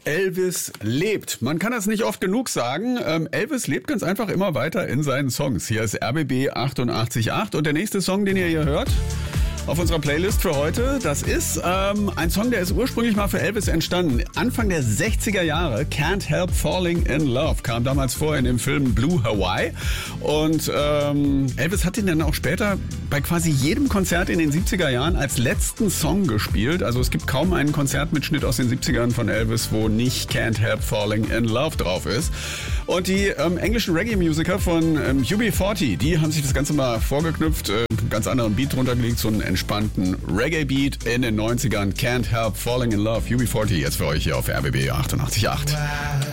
Elvis lebt. Man kann das nicht oft genug sagen. Elvis lebt ganz einfach immer weiter in seinen Songs. Hier ist RBB 88.8 und der nächste Song, den ihr hier hört, auf unserer Playlist für heute, das ist ein Song, der ist ursprünglich mal für Elvis entstanden. Anfang der 60er Jahre, Can't Help Falling in Love, kam damals vor in dem Film Blue Hawaii. Und Elvis hat ihn dann auch später bei quasi jedem Konzert in den 70er Jahren als letzten Song gespielt. Also es gibt kaum einen Konzertmitschnitt aus den 70ern von Elvis, wo nicht Can't Help Falling in Love drauf ist. Und die englischen Reggae-Musiker von UB40, die haben sich das Ganze mal vorgeknüpft, einen ganz anderen Beat drunter gelegt, so einen entspannten Reggae-Beat in den 90ern. Can't Help Falling in Love, UB40 jetzt für euch hier auf RBB 88.8.